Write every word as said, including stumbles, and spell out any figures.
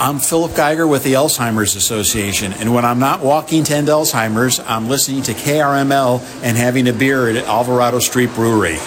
I'm Philip Geiger with the Alzheimer's Association, and when I'm not walking to end Alzheimer's, I'm listening to K R M L and having a beer at Alvarado Street Brewery.